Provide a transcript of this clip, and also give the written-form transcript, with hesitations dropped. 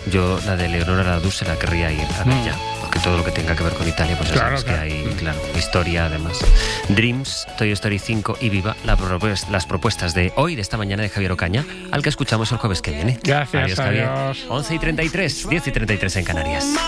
Yo la de Leonora Ladú se la querría ir a ver ya, porque todo lo que tenga que ver con Italia, pues ya Claro, sabes claro. que hay, claro, historia además. Dreams, Toy Story 5 y Viva, las propuestas de hoy, de esta mañana, de Javier Ocaña, al que escuchamos el jueves que viene. Gracias, Javier. adiós. 11:33, 10:33 en Canarias.